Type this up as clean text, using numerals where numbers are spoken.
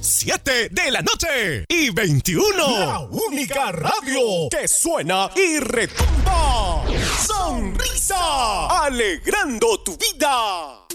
7 de la noche y 21. La única radio que suena y retumba. Sonrisa, alegrando tu vida.